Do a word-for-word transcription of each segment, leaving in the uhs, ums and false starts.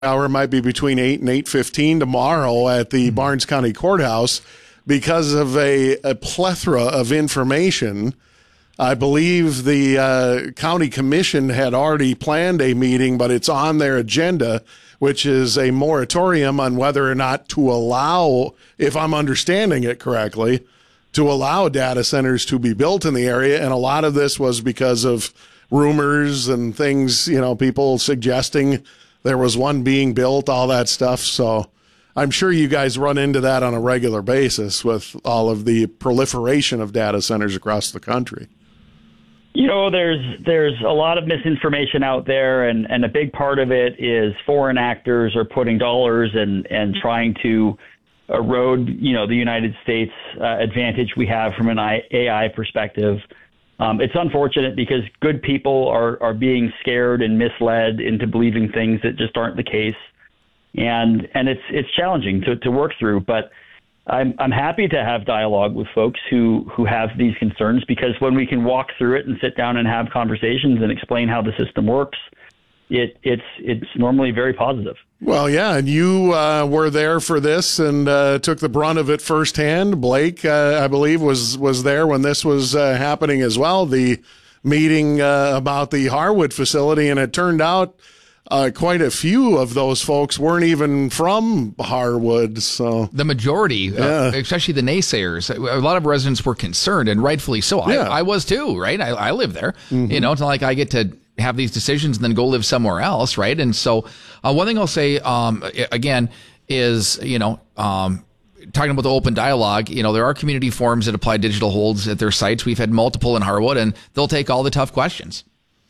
hour might be between eight and eight fifteen tomorrow at the mm-hmm. Barnes County Courthouse because of a, a plethora of information. I believe the uh, county commission had already planned a meeting, but it's on their agenda, which is a moratorium on whether or not to allow, if I'm understanding it correctly, to allow data centers to be built in the area. And a lot of this was because of rumors and things, you know, people suggesting there was one being built, all that stuff. So I'm sure you guys run into that on a regular basis with all of the proliferation of data centers across the country. You know, there's there's a lot of misinformation out there, and, and a big part of it is foreign actors are putting dollars and, and trying to erode, you know, the United States uh, advantage we have from an A I perspective. Um, it's unfortunate because good people are, are being scared and misled into believing things that just aren't the case. And and it's it's challenging to, to work through, but I'm I'm happy to have dialogue with folks who, who have these concerns, because when we can walk through it and sit down and have conversations and explain how the system works, it it's it's normally very positive. Well, yeah, and you uh, were there for this and uh, took the brunt of it firsthand. Blake, uh, I believe, was was there when this was uh, happening as well, the meeting uh, about the Harwood facility, and it turned out Uh, quite a few of those folks weren't even from Harwood. So the majority, yeah. uh, especially the naysayers, a lot of residents were concerned, and rightfully so. Yeah. I, I was too, right? I, I live there. Mm-hmm. You know, it's not like I get to have these decisions and then go live somewhere else, right? And so uh, one thing I'll say, um, again, is, you know, um, talking about the open dialogue, you know, there are community forums that apply digital holds at their sites. We've had multiple in Harwood, and they'll take all the tough questions.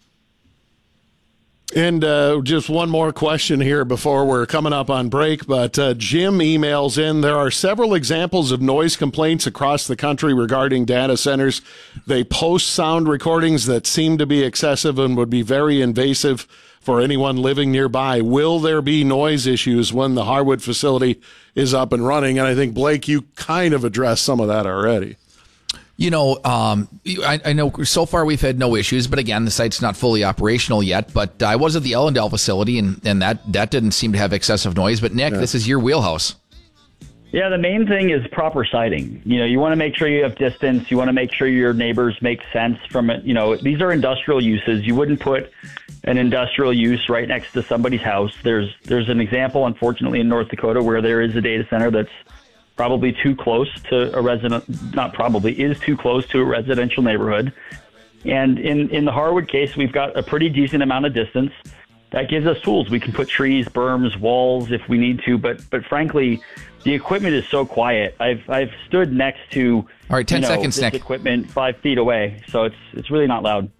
And uh, just one more question here before we're coming up on break, but uh, Jim emails in, there are several examples of noise complaints across the country regarding data centers. They post sound recordings that seem to be excessive and would be very invasive for anyone living nearby. Will there be noise issues when the Harwood facility is up and running? And I think, Blake, you kind of addressed some of that already. You know, um, I, I know so far we've had no issues, but again, the site's not fully operational yet. But I was at the Ellendale facility, and, and that, that didn't seem to have excessive noise. But Nick, yeah. This is your wheelhouse. Yeah, the main thing is proper siting. You know, you want to make sure you have distance. You want to make sure your neighbors make sense from it. You know, these are industrial uses. You wouldn't put an industrial use right next to somebody's house. There's there's an example, unfortunately, in North Dakota where there is a data center that's probably too close to a resident, not probably, is too close to a residential neighborhood. And in, in the Harwood case, we've got a pretty decent amount of distance. That gives us tools. We can put trees, berms, walls if we need to, but but frankly, the equipment is so quiet. I've I've stood next to All right, ten you know, seconds, this Nick. equipment five feet away, so it's it's really not loud.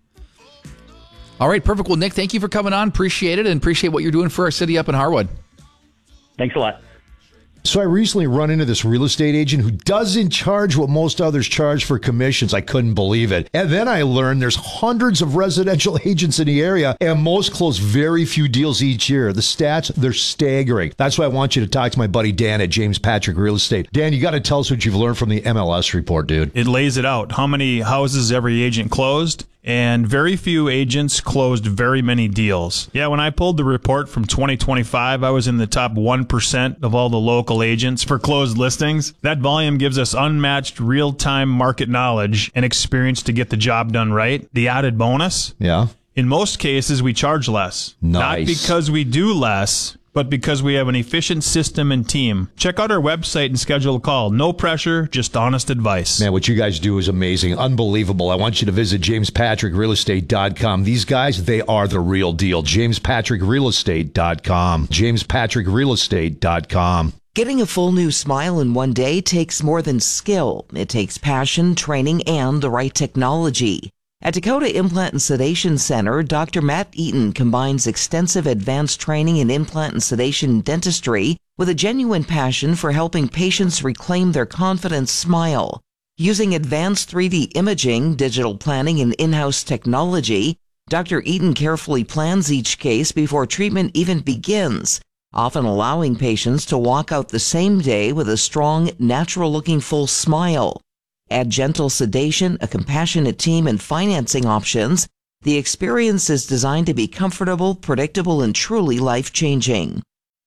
All right, perfect. Well, Nick, thank you for coming on. Appreciate it, and appreciate what you're doing for our city up in Harwood. Thanks a lot. So I recently run into this real estate agent who doesn't charge what most others charge for commissions. I couldn't believe it. And then I learned there's hundreds of residential agents in the area, and most close very few deals each year. The stats, they're staggering. That's why I want you to talk to my buddy Dan at James Patrick Real Estate. Dan, you got to tell us what you've learned from the M L S report, dude. It lays it out. How many houses every agent closed? And very few agents closed very many deals. Yeah, when I pulled the report from twenty twenty-five, I was in the top one percent of all the local agents for closed listings. That volume gives us unmatched real-time market knowledge and experience to get the job done right. The added bonus? Yeah. In most cases, we charge less. Nice. Not because we do less, but because we have an efficient system and team. Check out our website and schedule a call. No pressure, just honest advice. Man, what you guys do is amazing. Unbelievable. I want you to visit james patrick real estate dot com. These guys, they are the real deal. james patrick real estate dot com. james patrick real estate dot com. Getting a full new smile in one day takes more than skill. It takes passion, training, and the right technology. At Dakota Implant and Sedation Center, Doctor Matt Eaton combines extensive advanced training in implant and sedation dentistry with a genuine passion for helping patients reclaim their confident smile. Using advanced three D imaging, digital planning, and in-house technology, Doctor Eaton carefully plans each case before treatment even begins, often allowing patients to walk out the same day with a strong, natural-looking full smile. Add gentle sedation, a compassionate team, and financing options, the experience is designed to be comfortable, predictable, and truly life-changing.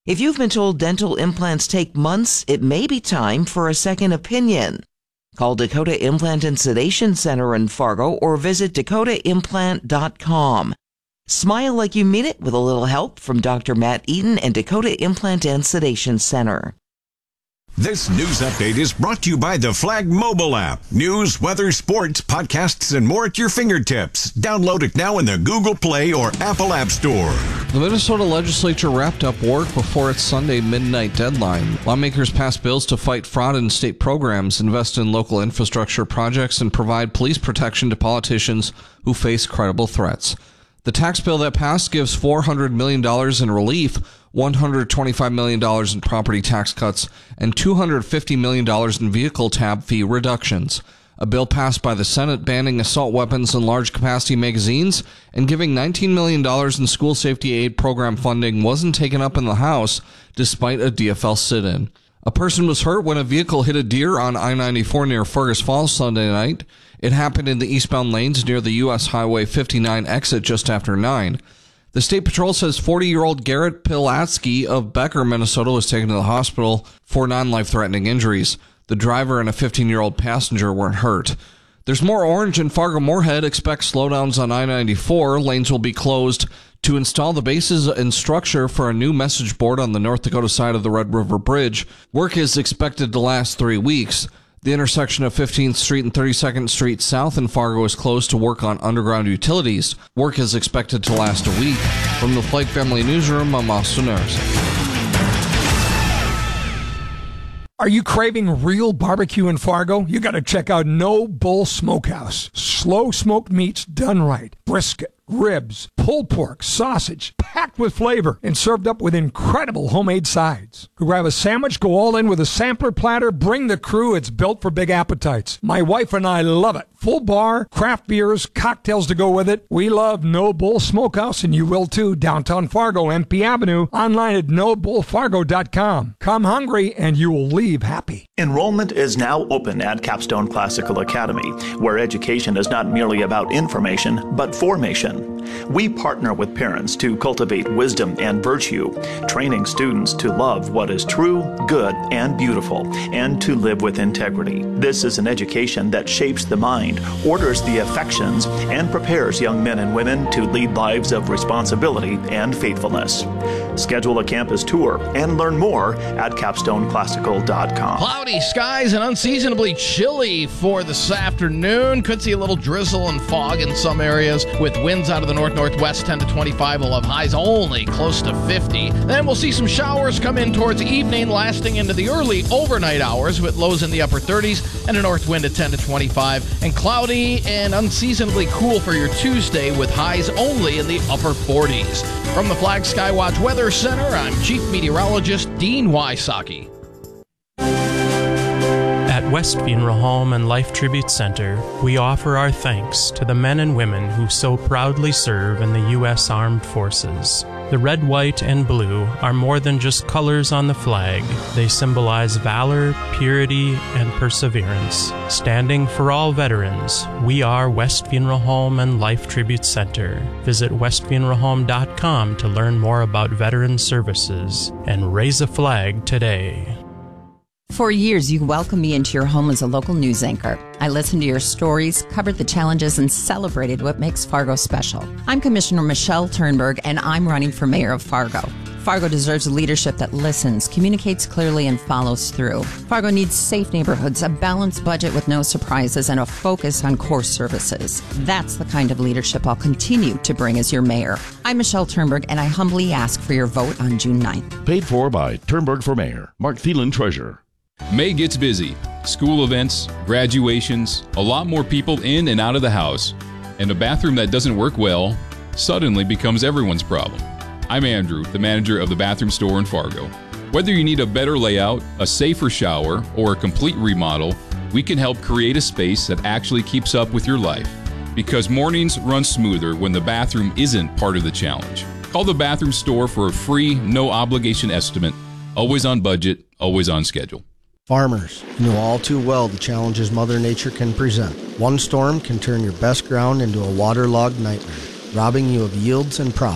If you've been told dental implants take months, it may be time for a second opinion. Call Dakota Implant and Sedation Center in Fargo or visit dakota implant dot com. Smile like you mean it with a little help from Doctor Matt Eaton and Dakota Implant and Sedation Center. This news update is brought to you by the Flag mobile app. News, weather, sports, podcasts, and more at your fingertips. Download it now in the Google Play or Apple App Store. The Minnesota legislature wrapped up work before its Sunday midnight deadline. Lawmakers passed bills to fight fraud in state programs, invest in local infrastructure projects, and provide police protection to politicians who face credible threats. The tax bill that passed gives four hundred million dollars in relief, one hundred twenty-five million dollars in property tax cuts, and two hundred fifty million dollars in vehicle tab fee reductions. A bill passed by the Senate banning assault weapons and large-capacity magazines and giving nineteen million dollars in school safety aid program funding wasn't taken up in the House, despite a D F L sit-in. A person was hurt when a vehicle hit a deer on I ninety-four near Fergus Falls Sunday night. It happened in the eastbound lanes near the U S Highway fifty-nine exit just after nine. The State Patrol says forty-year-old Garrett Pilatsky of Becker, Minnesota, was taken to the hospital for non-life-threatening injuries. The driver and a fifteen-year-old passenger weren't hurt. There's more orange in Fargo-Moorhead. Expect slowdowns on I ninety-four. Lanes will be closed to install the bases and structure for a new message board on the North Dakota side of the Red River Bridge. Work is expected to last three weeks. The intersection of fifteenth Street and thirty-second Street South in Fargo is closed to work on underground utilities. Work is expected to last a week. From the Flake Family Newsroom, I'm Austin Earls. Are you craving real barbecue in Fargo? You got to check out No Bull Smokehouse. Slow smoked meats done right. Brisket, ribs, pulled pork, sausage, packed with flavor and served up with incredible homemade sides. Grab a sandwich, go all in with a sampler platter, bring the crew. It's built for big appetites. My wife and I love it. Full bar, craft beers, cocktails to go with it. We love No Bull Smokehouse, and you will too. Downtown Fargo, M P Avenue, online at no bull fargo dot com. Come hungry and you will leave happy. Enrollment is now open at Capstone Classical Academy, where education is not merely about information, but formation. We partner with parents to cultivate wisdom and virtue, training students to love what is true, good, and beautiful, and to live with integrity. This is an education that shapes the mind, orders the affections, and prepares young men and women to lead lives of responsibility and faithfulness. Schedule a campus tour and learn more at capstone classical dot com. Cloudy skies and unseasonably chilly for this afternoon. Could see a little drizzle and fog in some areas with winds out of the north-northwest ten to twenty-five. We'll have highs only close to fifty. Then we'll see some showers come in towards evening, lasting into the early overnight hours with lows in the upper thirties and a north wind at ten to twenty-five. And cloudy and unseasonably cool for your Tuesday with highs only in the upper forties. From the Flag Skywatch Weather Center, I'm Chief Meteorologist Dean Wysocki. At West Funeral Home and Life Tribute Center, we offer our thanks to the men and women who so proudly serve in the U S Armed Forces. The red, white, and blue are more than just colors on the flag. They symbolize valor, purity, and perseverance. Standing for all veterans, we are West Funeral Home and Life Tribute Center. Visit west funeral home dot com to learn more about veteran services and raise a flag today. For years, you welcomed me into your home as a local news anchor. I listened to your stories, covered the challenges, and celebrated what makes Fargo special. I'm Commissioner Michelle Turnberg, and I'm running for mayor of Fargo. Fargo deserves a leadership that listens, communicates clearly, and follows through. Fargo needs safe neighborhoods, a balanced budget with no surprises, and a focus on core services. That's the kind of leadership I'll continue to bring as your mayor. I'm Michelle Turnberg, and I humbly ask for your vote on June ninth. Paid for by Turnberg for Mayor. Mark Thielen, Treasurer. May gets busy. School events, graduations, a lot more people in and out of the house. And a bathroom that doesn't work well suddenly becomes everyone's problem. I'm Andrew, the manager of the bathroom store in Fargo. Whether you need a better layout, a safer shower, or a complete remodel, we can help create a space that actually keeps up with your life. Because mornings run smoother when the bathroom isn't part of the challenge. Call the bathroom store for a free, no-obligation estimate. Always on budget, always on schedule. Farmers know all too well the challenges Mother Nature can present. One storm can turn your best ground into a waterlogged nightmare, robbing you of yields and profits.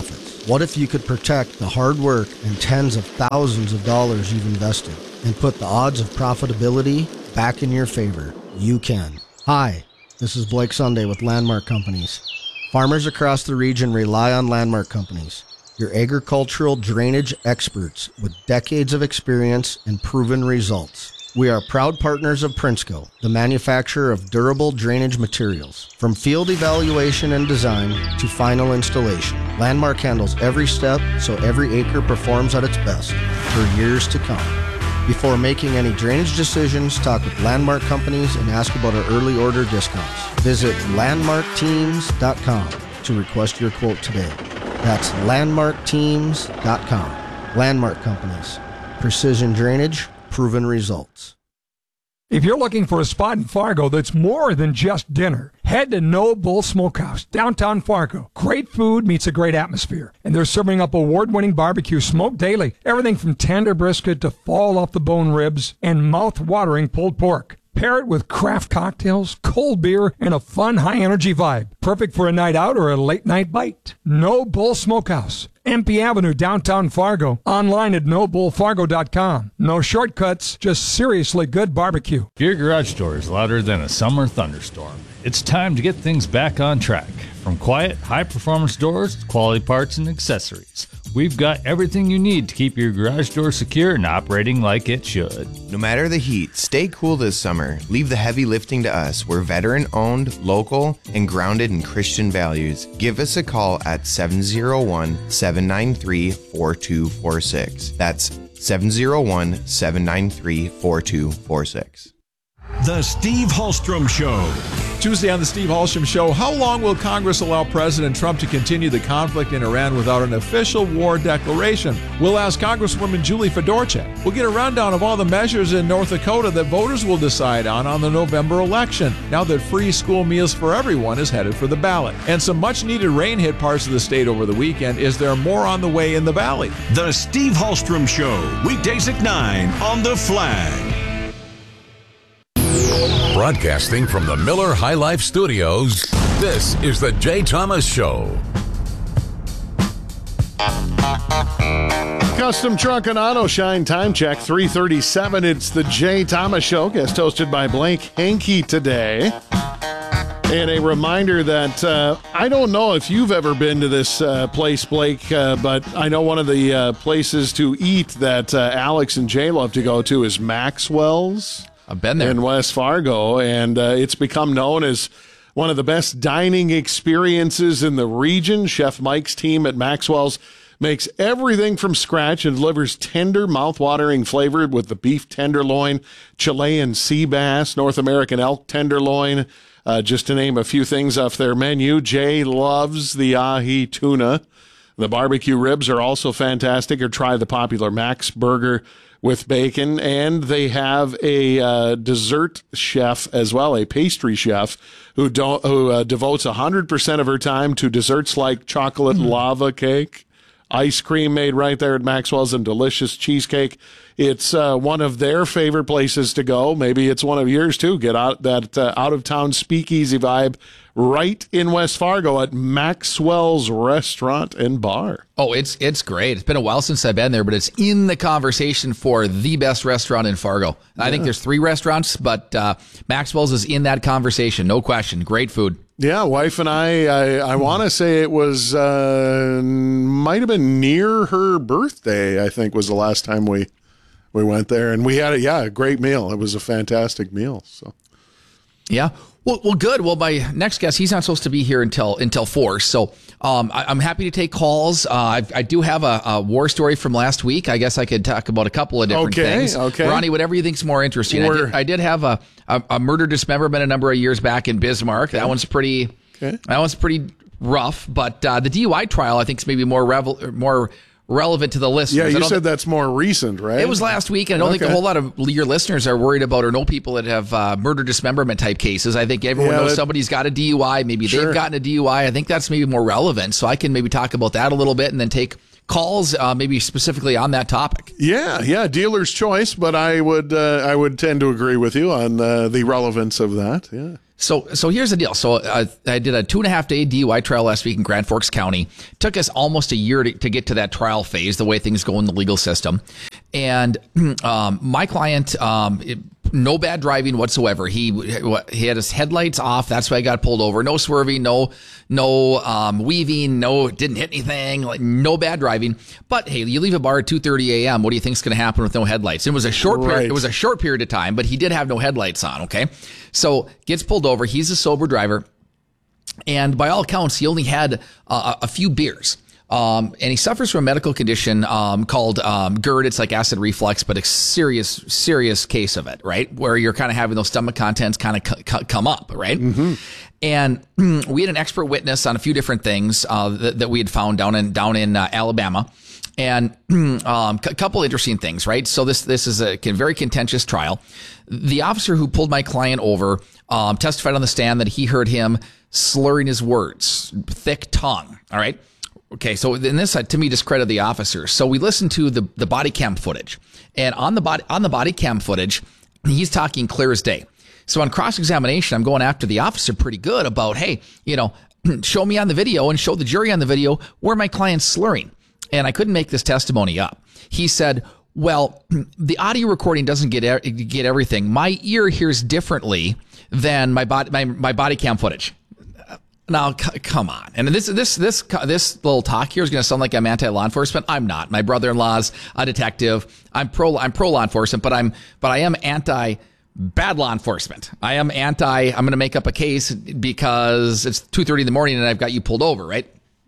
What if you could protect the hard work and tens of thousands of dollars you've invested and put the odds of profitability back in your favor? You can. Hi, this is Blake Sunday with Landmark Companies. Farmers across the region rely on Landmark Companies, your agricultural drainage experts with decades of experience and proven results. We are proud partners of Prinsco, the manufacturer of durable drainage materials. From field evaluation and design to final installation, Landmark handles every step so every acre performs at its best for years to come. Before making any drainage decisions, talk with Landmark Companies and ask about our early order discounts. Visit landmark teams dot com to request your quote today. That's landmark teams dot com. Landmark Companies. Precision drainage, proven results. If you're looking for a spot in Fargo that's more than just dinner, head to No Bull Smokehouse, downtown Fargo. Great food meets a great atmosphere. And they're serving up award-winning barbecue smoked daily. Everything from tender brisket to fall-off-the-bone ribs and mouth-watering pulled pork. Pair it with craft cocktails, cold beer, and a fun, high-energy vibe. Perfect for a night out or a late-night bite. No Bull Smokehouse. M P Avenue, downtown Fargo. Online at no bull fargo dot com. No shortcuts, just seriously good barbecue. Your garage door is louder than a summer thunderstorm. It's time to get things back on track. From quiet, high-performance doors to quality parts and accessories, we've got everything you need to keep your garage door secure and operating like it should. No matter the heat, stay cool this summer. Leave the heavy lifting to us. We're veteran-owned, local, and grounded in Christian values. Give us a call at seven oh one, seven nine three, four two four six. That's seven oh one, seven nine three, four two four six. The Steve Hallstrom Show. Tuesday on the Steve Hallstrom Show, how long will Congress allow President Trump to continue the conflict in Iran without an official war declaration? We'll ask Congresswoman Julie Fedorchak. We'll get a rundown of all the measures in North Dakota that voters will decide on on the November election, now that free school meals for everyone is headed for the ballot. And some much-needed rain hit parts of the state over the weekend. Is there more on the way in the valley? The Steve Hallstrom Show, weekdays at nine on The Flag. Broadcasting from the Miller High Life Studios, this is the Jay Thomas Show. Custom Truck and Auto Shine time check three thirty-seven. It's the Jay Thomas Show, guest hosted by Blake Hankey today. And a reminder that uh, I don't know if you've ever been to this uh, place, Blake, uh, but I know one of the uh, places to eat that uh, Alex and Jay love to go to is Maxwell's. I've been there. In West Fargo, and uh, it's become known as one of the best dining experiences in the region. Chef Mike's team at Maxwell's makes everything from scratch and delivers tender, mouth-watering flavor with the beef tenderloin, Chilean sea bass, North American elk tenderloin, uh, just to name a few things off their menu. Jay loves the ahi tuna. The barbecue ribs are also fantastic, or try the popular Max Burger with bacon, and they have a uh, dessert chef as well, a pastry chef who don't who uh, devotes one hundred percent of her time to desserts like chocolate mm. lava cake, ice cream made right there at Maxwell's, and delicious cheesecake. It's uh, one of their favorite places to go. Maybe it's one of yours too. Get out that uh, out-of-town speakeasy vibe right in West Fargo at Maxwell's Restaurant and Bar. Oh, it's it's great. It's been a while since I've been there, but it's in the conversation for the best restaurant in Fargo. Yeah. I think there's three restaurants, but uh, Maxwell's is in that conversation, no question. Great food. Yeah, wife and I, I, I want to say it was, uh, might have been near her birthday, I think was the last time we we went there. And we had, a, yeah, a great meal. It was a fantastic meal. So, yeah. Well, well, good. Well, my next guest, he's not supposed to be here until until four, so um, I, I'm happy to take calls. Uh, I, I do have a, a war story from last week. I guess I could talk about a couple of different okay, things. Okay, Ronnie, whatever you think's more interesting. I did, I did have a, a, a murder dismemberment a number of years back in Bismarck. That one's pretty. Okay. That one's pretty rough, but uh, the D U I trial I think is maybe more revel- more. relevant to the listeners. Yeah, you said that's more recent, right? It was last week, and I don't okay. think a whole lot of your listeners are worried about or know people that have uh, murder dismemberment type cases. I think everyone yeah, knows that, somebody's got a D U I. Maybe sure. they've gotten a D U I. I think that's maybe more relevant, so I can maybe talk about that a little bit and then take calls uh, maybe specifically on that topic. Yeah, yeah, dealer's choice, but I would uh, I would tend to agree with you on uh, the relevance of that, yeah. So, so here's the deal. So, uh, I did a two and a half day D U I trial last week in Grand Forks County. Took us almost a year to, to get to that trial phase, the way things go in the legal system. And um, my client, um, it, no bad driving whatsoever. He he had his headlights off. That's why I got pulled over. No swerving, no no um, weaving, no didn't hit anything. Like no bad driving. But hey, you leave a bar at two thirty a.m. What do you think's going to happen with no headlights? It was a short period. Right. It was a short period of time, but he did have no headlights on. Okay, so gets pulled over. He's a sober driver, and by all accounts, he only had uh, a few beers. Um, and he suffers from a medical condition, um, called, um, GERD. It's like acid reflux, but a serious, serious case of it, right? Where you're kind of having those stomach contents kind of c- c- come up, right? Mm-hmm. And we had an expert witness on a few different things, uh, that, that we had found down in, down in, uh, Alabama. And, um, a couple interesting things, right? So this, this is a very contentious trial. The officer who pulled my client over, um, testified on the stand that he heard him slurring his words, thick tongue. All right. Okay, so in this, to me, discredit the officer. So we listened to the, the body cam footage, and on the body on the body cam footage, he's talking clear as day. So on cross-examination, I'm going after the officer pretty good about, hey, you know, show me on the video and show the jury on the video where my client's slurring. And I couldn't make this testimony up. He said, well, the audio recording doesn't get get everything. My ear hears differently than my body my, my body cam footage. Now, c- come on. And this, this, this, this little talk here is going to sound like I'm anti-law enforcement. I'm not. My brother-in-law's a detective. I'm pro, I'm pro law enforcement, but I'm, but I am anti bad law enforcement. I am anti, I'm going to make up a case because it's two thirty in the morning and I've got you pulled over, right?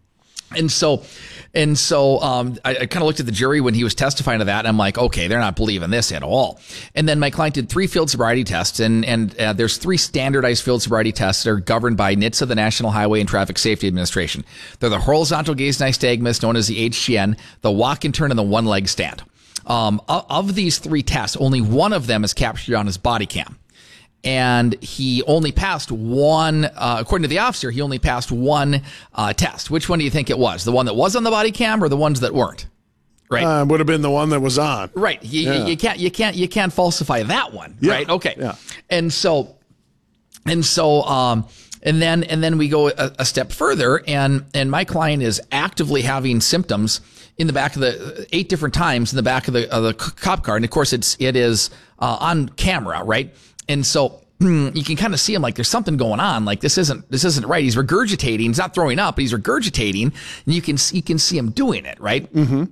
And so, and so, um, I, I kind of looked at the jury when he was testifying to that, and I'm like, okay, they're not believing this at all. And then my client did three field sobriety tests, and, and, uh, there's three standardized field sobriety tests that are governed by N H T S A, the National Highway and Traffic Safety Administration. They're the horizontal gaze nystagmus, known as the H G N, the walk and turn, and the one leg stand. Um, of, of these three tests, only one of them is captured on his body cam. And he only passed one, uh, according to the officer, he only passed one uh, test. Which one do you think it was? The one that was on the body cam or the ones that weren't? Right. Uh, would have been the one that was on. Right. You, yeah. you, you can't, you can't, you can't falsify that one. Yeah. Right. Okay. Yeah. And so, and so, um, and then, and then we go a, a step further, and, and my client is actively having symptoms in the back of the eight different times in the back of the, of the cop car. And of course it's, it is, uh, on camera. Right. And so you can kind of see him like there's something going on. Like this isn't, this isn't right. He's regurgitating. He's not throwing up, but he's regurgitating, and you can, you can see him doing it. Right. Mm-hmm.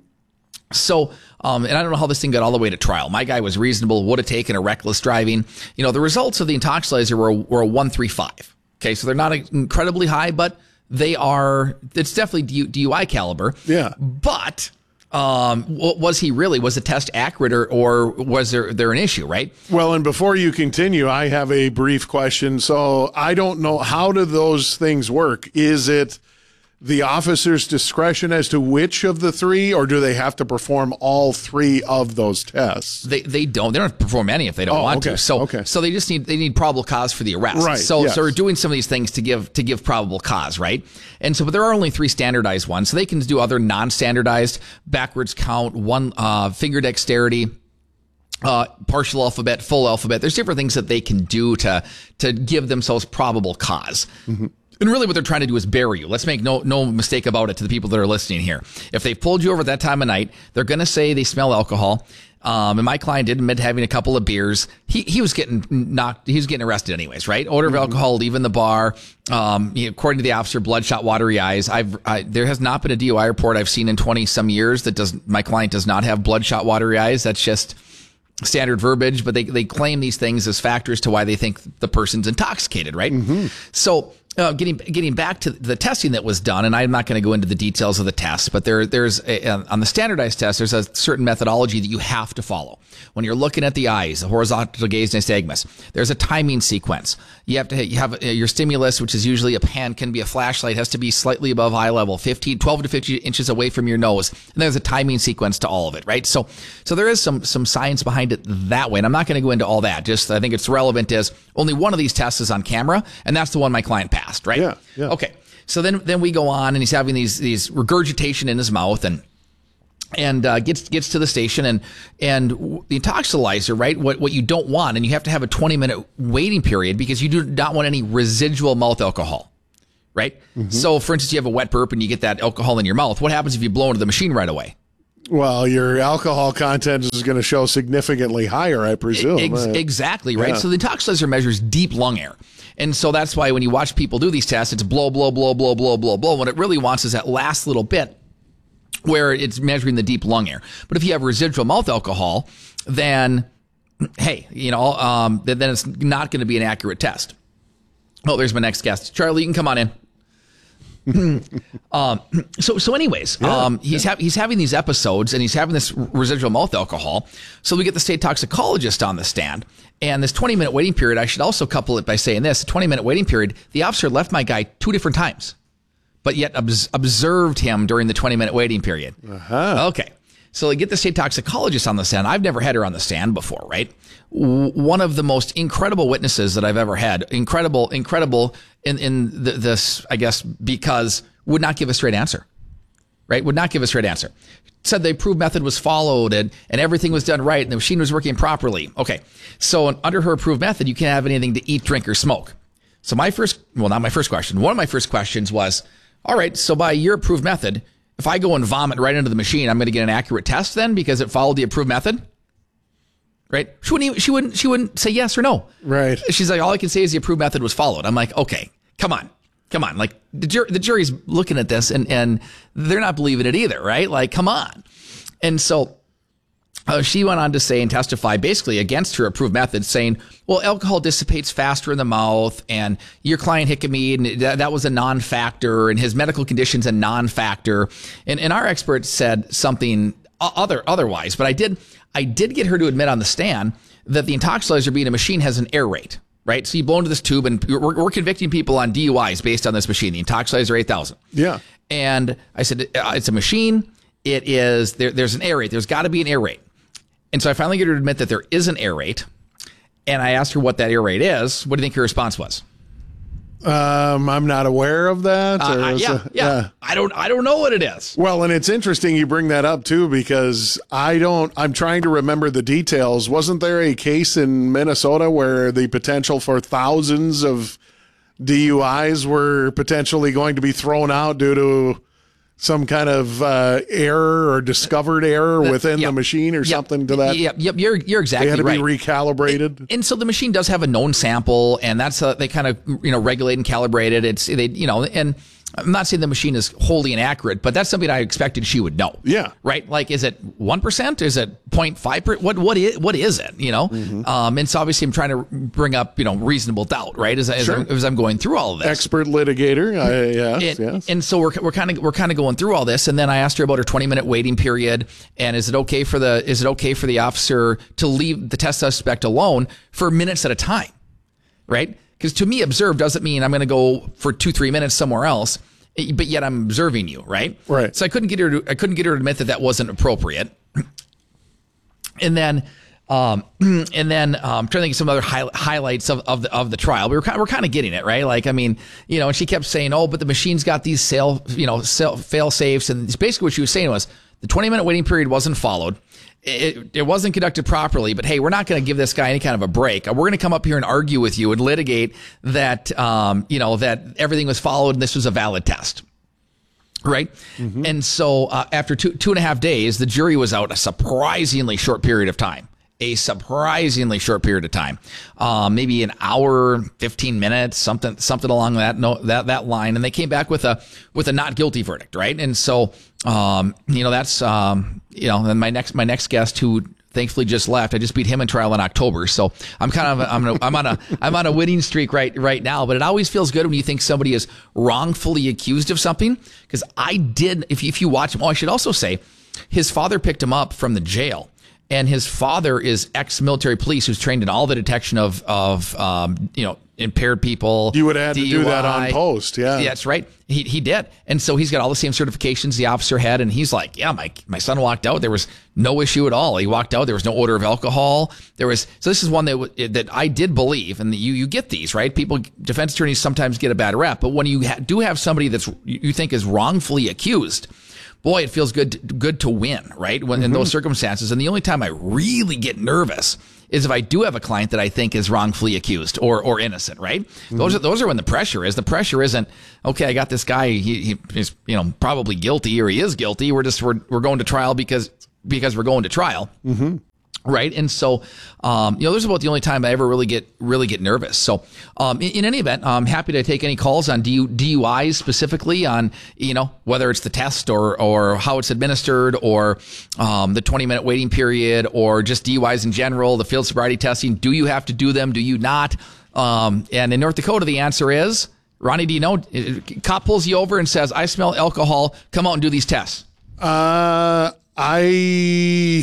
So, um, and I don't know how this thing got all the way to trial. My guy was reasonable, would have taken a reckless driving. You know, the results of the Intoxilyzer were, were a one three five. Okay. So they're not incredibly high, but they are, it's definitely D U I caliber. Yeah. But, Um, was he really, was the test accurate, or, or was there, there an issue, right? Well, and before you continue, I have a brief question. So I don't know, how do those things work? Is it the officer's discretion as to which of the three, or do they have to perform all three of those tests? They they don't. They don't have to perform any if they don't oh, want okay. to. So okay. so they just need they need probable cause for the arrest. Right. So yes. so we're doing some of these things to give to give probable cause, right? And so, but there are only three standardized ones. So they can do other non-standardized backwards count, one uh, finger dexterity, uh, partial alphabet, full alphabet. There's different things that they can do to to give themselves probable cause. Mm-hmm. And really what they're trying to do is bury you. Let's make no no mistake about it to the people that are listening here. If they pulled you over at that time of night, they're going to say they smell alcohol. Um, and my client did admit having a couple of beers. He he was getting knocked. He was getting arrested anyways, right? Odor of mm-hmm. alcohol, leaving the bar. Um, you know, according to the officer, bloodshot, watery eyes. I've I, there has not been a D U I report I've seen in twenty some years that does. My client does not have bloodshot, watery eyes. That's just standard verbiage. But they they claim these things as factors to why they think the person's intoxicated, right? Mm-hmm. So. Uh, getting getting back to the testing that was done, and I'm not going to go into the details of the test, but there there's a, on the standardized test, there's a certain methodology that you have to follow when you're looking at the eyes, the horizontal gaze nystagmus. There's a timing sequence. You have to you have your stimulus, which is usually a pan, can be a flashlight, has to be slightly above eye level, fifteen, twelve to fifteen inches away from your nose, and there's a timing sequence to all of it, right? So so there is some some science behind it that way, and I'm not going to go into all that. Just I think it's relevant is only one of these tests is on camera, and that's the one my client passed. Right? Yeah, yeah. Okay. So then, then we go on, and he's having these these regurgitation in his mouth, and and uh, gets gets to the station, and and the intoxilizer, right? What what you don't want, and you have to have a twenty minute waiting period because you do not want any residual mouth alcohol, right? Mm-hmm. So, for instance, you have a wet burp and you get that alcohol in your mouth. What happens if you blow into the machine right away? Well, your alcohol content is going to show significantly higher, I presume. Ex- exactly, right? Yeah. So the intoxilizer measures deep lung air. And so that's why when you watch people do these tests, it's blow, blow, blow, blow, blow, blow, blow. What it really wants is that last little bit where it's measuring the deep lung air. But if you have residual mouth alcohol, then, hey, you know, um, then, then it's not going to be an accurate test. Oh, there's my next guest. Charlie, you can come on in. um, so, so anyways, yeah, um, he's, yeah. ha- he's having these episodes and he's having this residual mouth alcohol. So we get the state toxicologist on the stand, and this twenty minute waiting period, I should also couple it by saying this, twenty minute waiting period, the officer left my guy two different times, but yet obs- observed him during the twenty minute waiting period. Uh-huh. Okay. So they get the state toxicologist on the stand. I've never had her on the stand before, right? W- one of the most incredible witnesses that I've ever had. Incredible, incredible in, in the, this, I guess, because would not give a straight answer, right? Would not give a straight answer. Said the approved method was followed and, and everything was done right and the machine was working properly. Okay. So under her approved method, you can't have anything to eat, drink, or smoke. So my first, well, not my first question. One of my first questions was, all right, so by your approved method, if I go and vomit right into the machine, I'm going to get an accurate test then because it followed the approved method, right? She wouldn't. Even, she wouldn't. She wouldn't say yes or no. Right. She's like, all I can say is the approved method was followed. I'm like, okay, come on, come on. Like the jury, the jury's looking at this and and they're not believing it either, right? Like, come on. And so uh, she went on to say and testify basically against her approved method, saying, well, alcohol dissipates faster in the mouth and your client hiccuped and that, that was a non-factor and his medical condition's a non-factor. And, and our expert said something other otherwise, but I did I did get her to admit on the stand that the intoxilizer being a machine has an air rate, right? So you blow into this tube and we're, we're convicting people on D U Is based on this machine, the intoxilizer eight thousand. Yeah. And I said, it's a machine. It is, there, there's an air rate. There's got to be an air rate. And so I finally get her to admit that there is an air rate. And I asked her what that air rate is. What do you think her response was? Um, I'm not aware of that. Uh, uh, yeah, a, yeah, yeah. I don't, I don't know what it is. Well, and it's interesting you bring that up too, because I don't, I'm trying to remember the details. Wasn't there a case in Minnesota where the potential for thousands of D U Is were potentially going to be thrown out due to some kind of uh, error or discovered error the, within yep, the machine or yep, something to that? Yep, yep, you're you're exactly right. They had to right. be recalibrated. And, and so the machine does have a known sample, and that's a, they kind of you know regulate and calibrate it. It's they you know, and I'm not saying the machine is wholly inaccurate, but that's something I expected she would know. Yeah, right. Like, is it one percent? Is it zero point five percent? What what is what is it? You know, mm-hmm. um, and so obviously I'm trying to bring up you know reasonable doubt, right? As, as, sure. I'm, as I'm going through all of this, expert litigator, I, yes, and, yes. And so we're we're kind of we're kind of going through all this, and then I asked her about her twenty minute waiting period, and is it okay for the is it okay for the officer to leave the test suspect alone for minutes at a time, right? Because to me, observe doesn't mean I'm going to go for two three minutes somewhere else. But yet I'm observing you, right? Right. So I couldn't get her to, I couldn't get her to admit that that wasn't appropriate. And then, um, and then, um, I'm trying to think of some other high, highlights of, of the, of the trial. We were kind of, we're kind of getting it, right? Like, I mean, you know, and she kept saying, oh, but the machine's got these sail, you know, sail, fail safes. And basically what she was saying was the twenty minute waiting period wasn't followed. It, it wasn't conducted properly, but hey, we're not going to give this guy any kind of a break. We're going to come up here and argue with you and litigate that, um, you know, that everything was followed and this was a valid test. Right. Mm-hmm. And so uh, after two, two and a half days, the jury was out a surprisingly short period of time. A surprisingly short period of time, um, maybe an hour, fifteen minutes, something, something along that no, that that line, and they came back with a with a not guilty verdict, right? And so, um, you know, that's um, you know, then my next my next guest who thankfully just left, I just beat him in trial in October, so I'm kind of I'm I'm on a I'm on a winning streak right right now. But it always feels good when you think somebody is wrongfully accused of something, because I did. If if you watch him, oh, I should also say, his father picked him up from the jail. And his father is ex-military police who's trained in all the detection of, of um, you know, impaired people. You would have had D U I. to do that on post, yeah. Yeah, that's right. He he did. And so he's got all the same certifications the officer had. And he's like, yeah, my my son walked out. There was no issue at all. He walked out. There was no odor of alcohol. There was, so this is one that that I did believe. And you, you get these, right? People, defense attorneys sometimes get a bad rap. But when you ha- do have somebody that's you think is wrongfully accused, boy, it feels good to, good to win, right? When mm-hmm. in those circumstances. And the only time I really get nervous is if I do have a client that I think is wrongfully accused or or innocent, right? Mm-hmm. Those are those are when the pressure is. The pressure isn't, okay, I got this guy, he, he is, you know, probably guilty or he is guilty. We're just we're we're going to trial because because we're going to trial. Mm-hmm. Right. And so, um, you know, this is about the only time I ever really get really get nervous. So, um, in, in any event, I'm happy to take any calls on D U, D U Is specifically on, you know, whether it's the test or, or how it's administered or, um, the twenty minute waiting period or just D U Is in general, the field sobriety testing. Do you have to do them? Do you not? Um, and in North Dakota, the answer is, Ronnie, do you know, cop pulls you over and says, I smell alcohol. Come out and do these tests. Uh, I...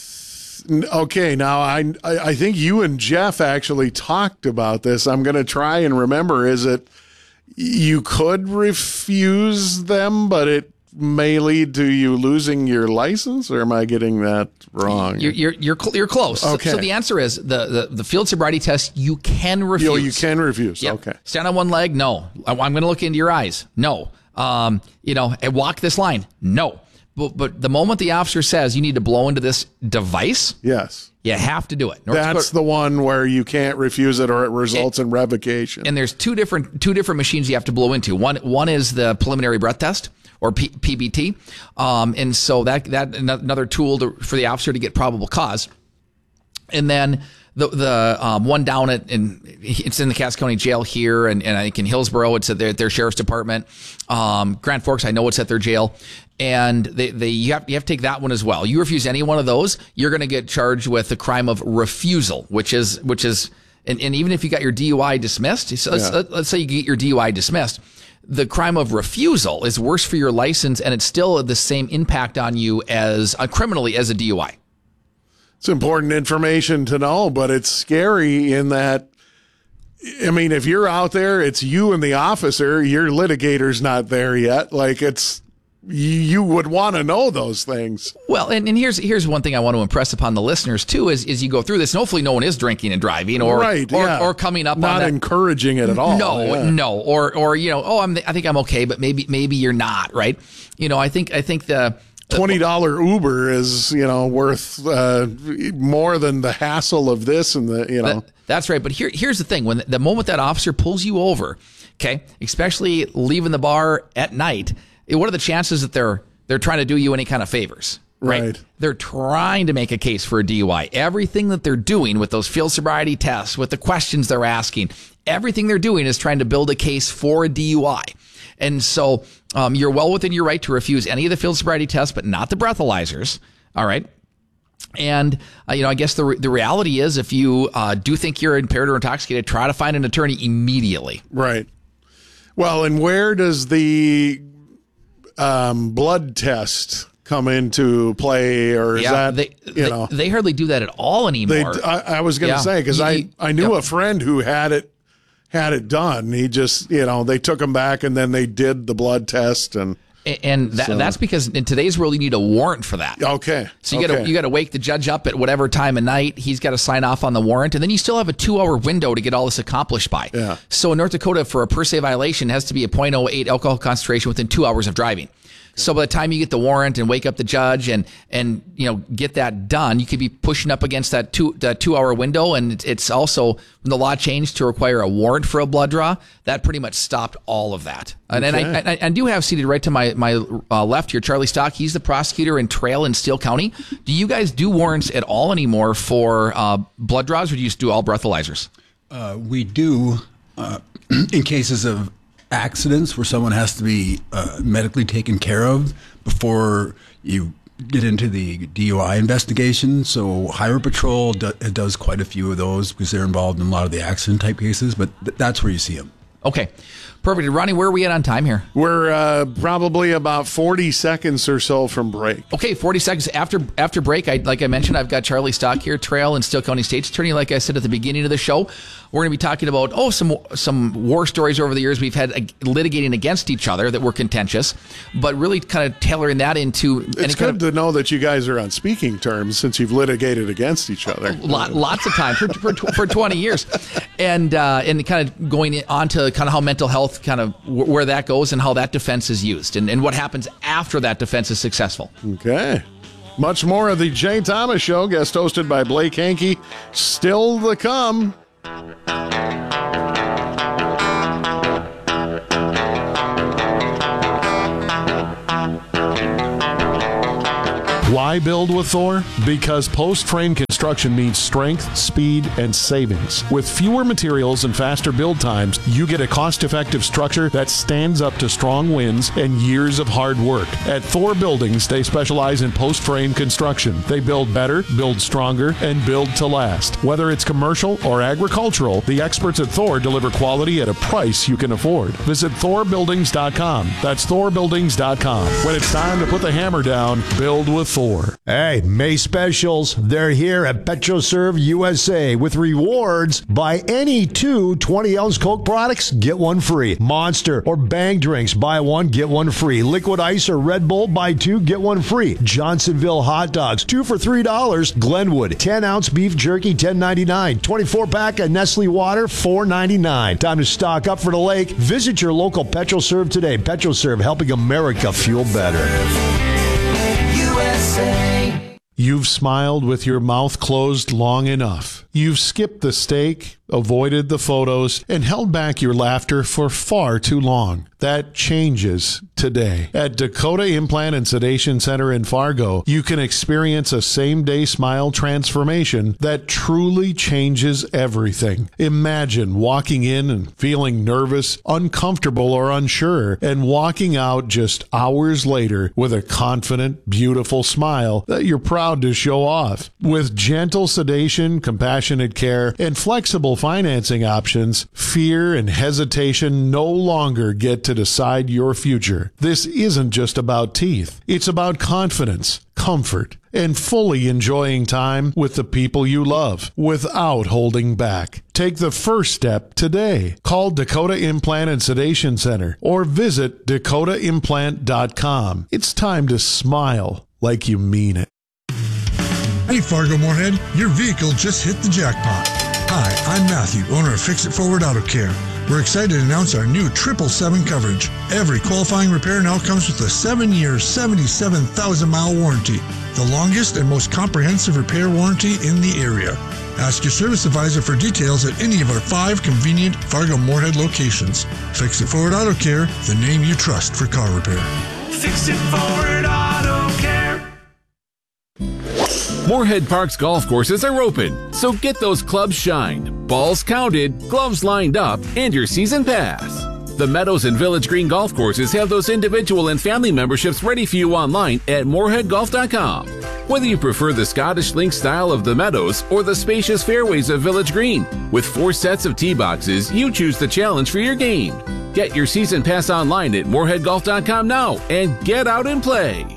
Okay, now I I think you and Jeff actually talked about this. I'm going to try and remember. Is it you could refuse them, but it may lead to you losing your license, or am I getting that wrong? You're you're you're, cl- you're close. Okay. So, so the answer is the, the, the field sobriety test you can refuse. You, you can refuse. Yep. Okay. Stand on one leg? No. I, I'm going to look into your eyes. No. Um, you know, and walk this line? No. But, but the moment the officer says you need to blow into this device, yes, you have to do it. North That's Dakota, the one where you can't refuse it or it results it, in revocation. And there's two different two different machines you have to blow into. One one is the preliminary breath test or P, P B T, um, and so that that another tool to, for the officer to get probable cause. And then the the um, one down at in it's in the Cass County Jail here, and, and I think in Hillsborough it's at their, their sheriff's department. Um, Grand Forks, I know it's at their jail, and they they you have you have to take that one as well. You refuse any one of those, you're going to get charged with the crime of refusal, which is which is and, and even if you got your D U I dismissed, so let's, yeah. let's say you get your D U I dismissed. The crime of refusal is worse for your license, and it's still the same impact on you as uh, criminally as a D U I. It's important information to know, but it's scary in that, I mean, if you're out there, it's you and the officer, your litigator's not there yet. Like it's, you would want to know those things. Well, and, and here's here's one thing I want to impress upon the listeners too is is you go through this, and hopefully no one is drinking and driving or right, or, yeah. or coming up not on that. encouraging it at all. No, yeah. no, or or you know, oh, I'm I think I'm okay, but maybe maybe you're not, right? You know, I think I think the twenty dollar Uber is, you know, worth uh, more than the hassle of this and the, you know. That, that's right. But here, here's the thing. When the, the moment that officer pulls you over, okay, especially leaving the bar at night, what are the chances that they're they're trying to do you any kind of favors? Right. right. They're trying to make a case for a D U I. Everything that they're doing with those field sobriety tests, with the questions they're asking, everything they're doing is trying to build a case for a D U I. And so um, you're well within your right to refuse any of the field sobriety tests, but not the breathalyzers. All right. And, uh, you know, I guess the re- the reality is if you uh, do think you're impaired or intoxicated, try to find an attorney immediately. Right. Well, and where does the um, blood test come into play, or is yeah, that, they, you they, know? They hardly do that at all anymore. They, I, I was going to yeah. say, because I, I knew yeah. a friend who had it had it done. He just, you know, they took him back and then they did the blood test. And and that, so. that's because in today's world, you need a warrant for that. Okay. So you okay. got to you got to wake the judge up at whatever time of night. He's got to sign off on the warrant. And then you still have a two hour window to get all this accomplished by. Yeah. So in North Dakota, for a per se violation, it has to be a point oh eight alcohol concentration within two hours of driving. So by the time you get the warrant and wake up the judge and, and you know, get that done, you could be pushing up against that two that two hour window. And it's also, when the law changed to require a warrant for a blood draw, that pretty much stopped all of that. And, okay. and I, I, I do have seated right to my my uh, left here, Charlie Stock. He's the prosecutor in Trail and Steele County. Do you guys do warrants at all anymore for uh, blood draws, or do you just do all breathalyzers? Uh, we do uh, in cases of accidents where someone has to be uh, medically taken care of before you get into the D U I investigation. So Highway Patrol do, does quite a few of those because they're involved in a lot of the accident type cases, but th- that's where you see them. Okay. Perfect. Ronnie, where are we at on time here? We're uh, probably about forty seconds or so from break. Okay, forty seconds after after break. I, like I mentioned, I've got Charlie Stock here, Trail and Steele County State's Attorney. Like I said at the beginning of the show, we're going to be talking about oh some some war stories over the years we've had uh, litigating against each other that were contentious, but really kind of tailoring that into. It's any good kind of, to know that you guys are on speaking terms since you've litigated against each other. Lot, lots of time for, for for twenty years, and uh, and kind of going on to kind of how mental health both kind of w- where that goes and how that defense is used and, and what happens after that defense is successful. Okay. Much more of the Jay Thomas Show, guest hosted by Blake Hankey, still to come. Why build with Thor? Because post-frame construction means strength, speed, and savings. With fewer materials and faster build times, you get a cost-effective structure that stands up to strong winds and years of hard work. At Thor Buildings, they specialize in post-frame construction. They build better, build stronger, and build to last. Whether it's commercial or agricultural, the experts at Thor deliver quality at a price you can afford. Visit Thor Buildings dot com. That's Thor Buildings dot com. When it's time to put the hammer down, build with Thor. Hey, May specials. They're here at PetroServe U S A with rewards. Buy any two twenty-ounce Coke products, get one free. Monster or Bang drinks, buy one, get one free. Liquid Ice or Red Bull, buy two, get one free. Johnsonville hot dogs, two for three dollars. Glenwood, ten-ounce beef jerky, ten ninety-nine. twenty-four pack of Nestle water, four ninety-nine. Time to stock up for the lake. Visit your local PetroServe today. PetroServe, helping America fuel better. U S A. You've smiled with your mouth closed long enough. You've skipped the steak, avoided the photos, and held back your laughter for far too long. That changes today. At Dakota Implant and Sedation Center in Fargo, you can experience a same-day smile transformation that truly changes everything. Imagine walking in and feeling nervous, uncomfortable, or unsure, and walking out just hours later with a confident, beautiful smile that you're proud to show off. With gentle sedation, compassionate care, and flexible financing options, fear and hesitation no longer get to decide your future. This isn't just about teeth. It's about confidence, comfort, and fully enjoying time with the people you love without holding back. Take the first step today. Call Dakota Implant and Sedation Center or visit Dakota Implant dot com. It's time to smile like you mean it. Hey Fargo Moorhead, your vehicle just hit the jackpot. Hi, I'm Matthew, owner of Fix It Forward Auto Care. We're excited to announce our new triple seven coverage. Every qualifying repair now comes with a seven-year, seventy-seven thousand mile warranty, the longest and most comprehensive repair warranty in the area. Ask your service advisor for details at any of our five convenient Fargo Moorhead locations. Fix It Forward Auto Care, the name you trust for car repair. Fix It Forward Auto Care. Moorhead Park's golf courses are open, so get those clubs shined, balls counted, gloves lined up, and your season pass. The Meadows and Village Green golf courses have those individual and family memberships ready for you online at moorhead golf dot com. Whether you prefer the Scottish link style of the Meadows or the spacious fairways of Village Green, with four sets of tee boxes, you choose the challenge for your game. Get your season pass online at moorhead golf dot com now and get out and play.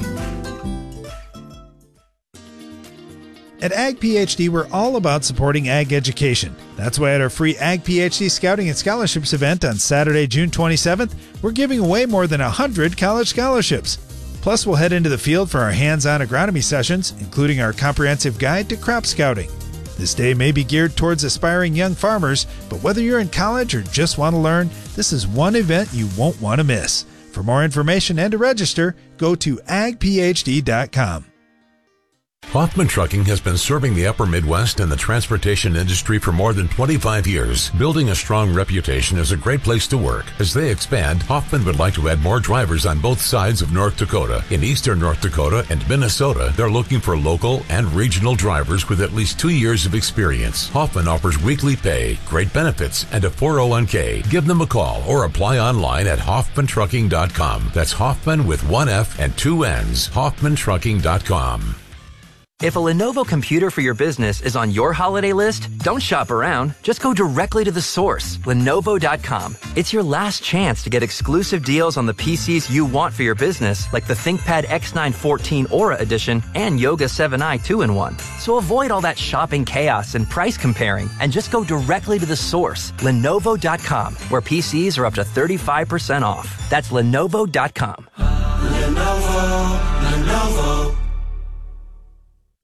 At Ag PhD, we're all about supporting ag education. That's why at our free Ag PhD Scouting and Scholarships event on Saturday, June twenty-seventh, we're giving away more than one hundred college scholarships. Plus, we'll head into the field for our hands-on agronomy sessions, including our comprehensive guide to crop scouting. This day may be geared towards aspiring young farmers, but whether you're in college or just want to learn, this is one event you won't want to miss. For more information and to register, go to ag p h d dot com. Hoffman Trucking has been serving the upper Midwest and the transportation industry for more than twenty-five years. Building a strong reputation is a great place to work. As they expand, Hoffman would like to add more drivers on both sides of North Dakota. In eastern North Dakota and Minnesota, they're looking for local and regional drivers with at least two years of experience. Hoffman offers weekly pay, great benefits, and a four oh one k. Give them a call or apply online at hoffman trucking dot com. That's Hoffman with one F and two N's. hoffman trucking dot com. If a Lenovo computer for your business is on your holiday list, don't shop around. Just go directly to the source, lenovo dot com. It's your last chance to get exclusive deals on the P Cs you want for your business, like the ThinkPad X nine fourteen Aura Edition and Yoga seven i two in one. So avoid all that shopping chaos and price comparing, and just go directly to the source, lenovo dot com, where P Cs are up to thirty-five percent off. That's lenovo dot com. Lenovo, Lenovo.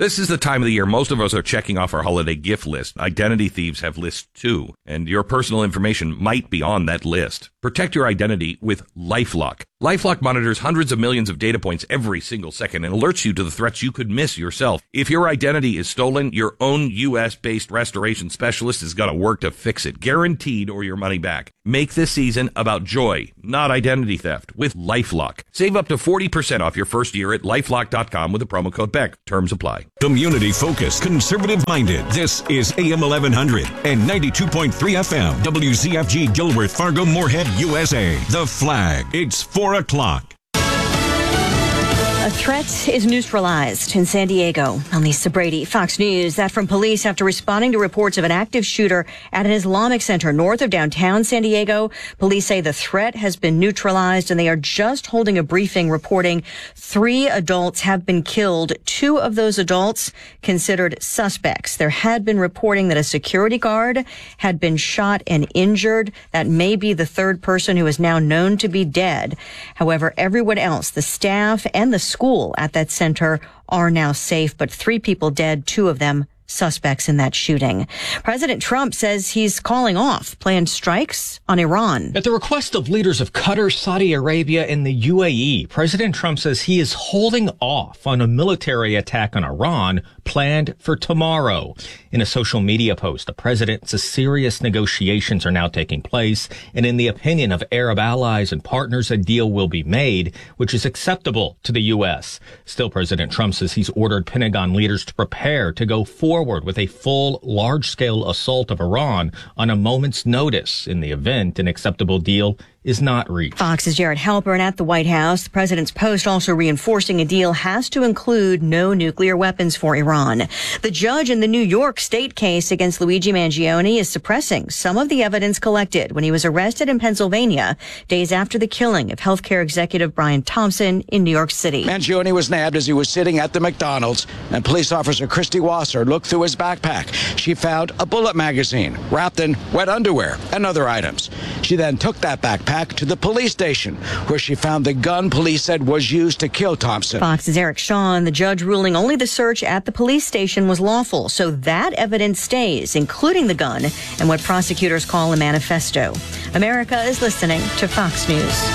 This is the time of the year most of us are checking off our holiday gift list. Identity thieves have lists too, and your personal information might be on that list. Protect your identity with LifeLock. LifeLock monitors hundreds of millions of data points every single second and alerts you to the threats you could miss yourself. If your identity is stolen, your own U S-based restoration specialist is going to work to fix it, guaranteed, or your money back. Make this season about joy, not identity theft, with LifeLock. Save up to forty percent off your first year at lifelock dot com with the promo code Beck. Terms apply. Community focused, conservative minded. This is A M eleven hundred and ninety-two point three F M. W Z F G Gilworth, Fargo, Moorhead, U S A. The Flag. It's four o'clock. A threat is neutralized in San Diego. I'm Lisa Brady, Fox News. That from police after responding to reports of an active shooter at an Islamic center north of downtown San Diego. Police say the threat has been neutralized and they are just holding a briefing reporting three adults have been killed. Two of those adults considered suspects. There had been reporting that a security guard had been shot and injured. That may be the third person who is now known to be dead. However, everyone else, the staff and the school at that center, are now safe, but three people dead, two of them suspects in that shooting. President Trump says he's calling off planned strikes on Iran. At the request of leaders of Qatar, Saudi Arabia, and the U A E, President Trump says he is holding off on a military attack on Iran planned for tomorrow. In a social media post, the president says serious negotiations are now taking place, and in the opinion of Arab allies and partners, a deal will be made, which is acceptable to the U S. Still, President Trump says he's ordered Pentagon leaders to prepare to go forward with a full, large-scale assault of Iran on a moment's notice in the event an acceptable deal is not reached. Fox's Jared Halpern at the White House. The president's post also reinforcing a deal has to include no nuclear weapons for Iran. The judge in the New York state case against Luigi Mangione is suppressing some of the evidence collected when he was arrested in Pennsylvania days after the killing of healthcare executive Brian Thompson in New York City. Mangione was nabbed as he was sitting at the McDonald's, and police officer Christy Wasser looked through his backpack. She found a bullet magazine wrapped in wet underwear and other items. She then took that backpack to the police station, where she found the gun police said was used to kill Thompson. Fox's Eric Shaw, the judge ruling only the search at the police station was lawful, so that evidence stays, including the gun and what prosecutors call a manifesto. America is listening to Fox News.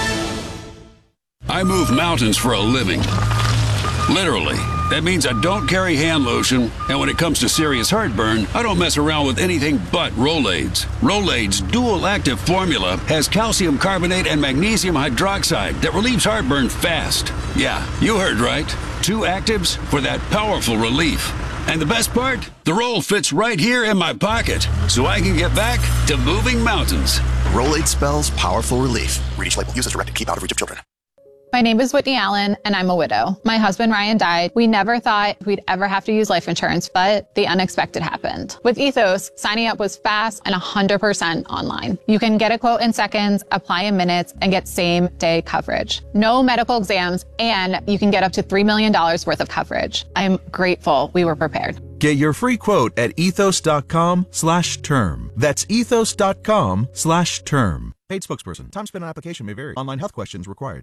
I move mountains for a living. Literally. That means I don't carry hand lotion, and when it comes to serious heartburn, I don't mess around with anything but Rolaids. Rolaids' dual-active formula has calcium carbonate and magnesium hydroxide that relieves heartburn fast. Yeah, you heard right. Two actives for that powerful relief. And the best part? The roll fits right here in my pocket, so I can get back to moving mountains. Rolaid spells powerful relief. Read each label. Use as directed. Keep out of reach of children. My name is Whitney Allen, and I'm a widow. My husband, Ryan, died. We never thought we'd ever have to use life insurance, but the unexpected happened. With Ethos, signing up was fast and one hundred percent online. You can get a quote in seconds, apply in minutes, and get same-day coverage. No medical exams, and you can get up to three million dollars worth of coverage. I'm grateful we were prepared. Get your free quote at ethos.com slash term. That's ethos.com slash term. Paid spokesperson. Time spent on application may vary. Online health questions required.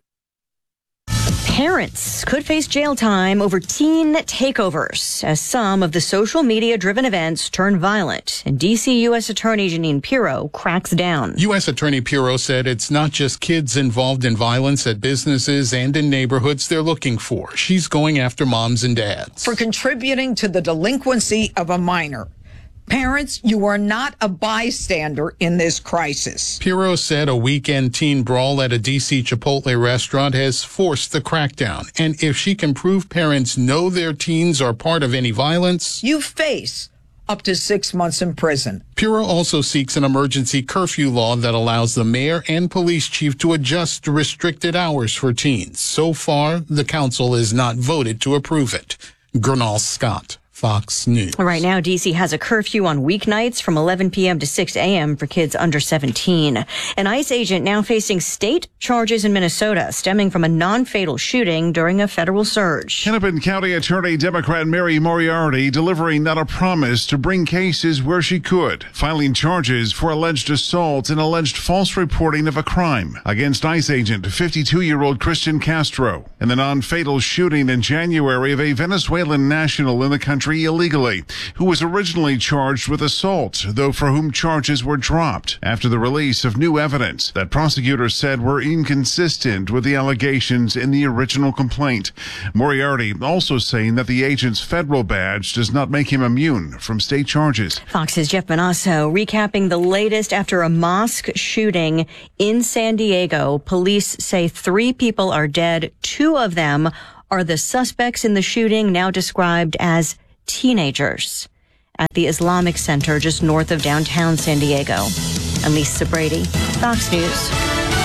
Parents could face jail time over teen takeovers as some of the social media-driven events turn violent, and D C U S Attorney Jeanine Pirro cracks down. U S Attorney Pirro said it's not just kids involved in violence at businesses and in neighborhoods they're looking for. She's going after moms and dads. For contributing to the delinquency of a minor. Parents, you are not a bystander in this crisis. Pirro said a weekend teen brawl at a D C Chipotle restaurant has forced the crackdown. And if she can prove parents know their teens are part of any violence, you face up to six months in prison. Pirro also seeks an emergency curfew law that allows the mayor and police chief to adjust restricted hours for teens. So far, the council has not voted to approve it. Gernal Scott, Fox News. Right now, D C has a curfew on weeknights from eleven p.m. to six a.m. for kids under seventeen. An ICE agent now facing state charges in Minnesota stemming from a non-fatal shooting during a federal surge. Hennepin County Attorney Democrat Mary Moriarty delivering not a promise to bring cases where she could, filing charges for alleged assault and alleged false reporting of a crime against ICE agent fifty-two-year-old Christian Castro in the non-fatal shooting in January of a Venezuelan national in the country illegally, who was originally charged with assault, though for whom charges were dropped after the release of new evidence that prosecutors said were inconsistent with the allegations in the original complaint. Moriarty also saying that the agent's federal badge does not make him immune from state charges. Fox's Jeff Manasso recapping the latest after a mosque shooting in San Diego. Police say three people are dead. Two of them are the suspects in the shooting, now described as teenagers, at the Islamic Center just north of downtown San Diego. I'm Lisa Brady, Fox News.